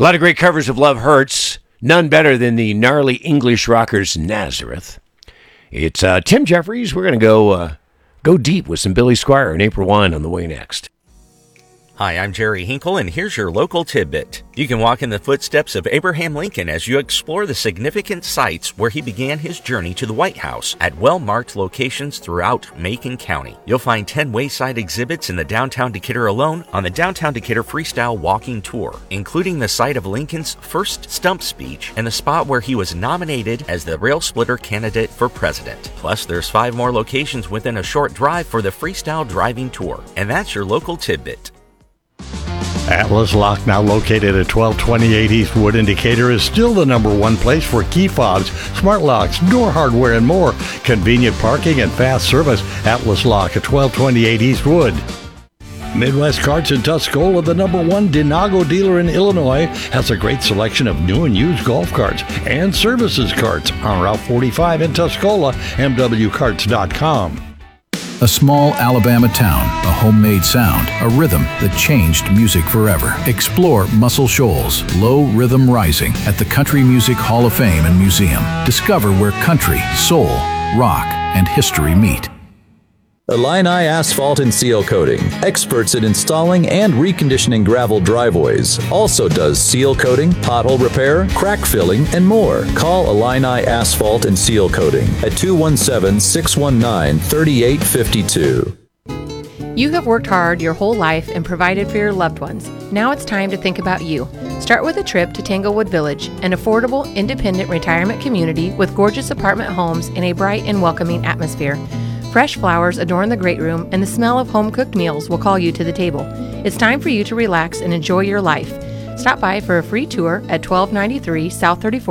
A lot of great covers of Love Hurts. None better than the gnarly English rockers Nazareth. It's Tim Jeffries. We're going to go deep with some Billy Squier and April Wine on the way next. Hi, I'm Jerry Hinkle, and here's your local tidbit. You can walk in the footsteps of Abraham Lincoln as you explore the significant sites where he began his journey to the White House at well-marked locations throughout Macon County. You'll find 10 wayside exhibits in the downtown Decatur alone on the Downtown Decatur Freestyle Walking Tour, including the site of Lincoln's first stump speech and the spot where he was nominated as the rail splitter candidate for president. Plus, there's 5 more locations within a short drive for the Freestyle Driving Tour. And that's your local tidbit. Atlas Lock, now located at 1228 East Wood in Decatur, is still the number one place for key fobs, smart locks, door hardware, and more. Convenient parking and fast service. Atlas Lock at 1228 East Wood. Midwest Carts in Tuscola, the number one Denago dealer in Illinois, has a great selection of new and used golf carts and services carts on Route 45 in Tuscola, mwcarts.com. A small Alabama town, a homemade sound, a rhythm that changed music forever. Explore Muscle Shoals, Low Rhythm Rising at the Country Music Hall of Fame and Museum. Discover where country, soul, rock, and history meet. Illini Asphalt and Seal Coating, experts in installing and reconditioning gravel driveways. Also does seal coating, pothole repair, crack filling, and more. Call Illini Asphalt and Seal Coating at 217-619-3852. You have worked hard your whole life and provided for your loved ones. Now it's time to think about you. Start with a trip to Tanglewood Village, an affordable, independent retirement community with gorgeous apartment homes in a bright and welcoming atmosphere. Fresh flowers adorn the great room, and the smell of home-cooked meals will call you to the table. It's time for you to relax and enjoy your life. Stop by for a free tour at 1293 South 34th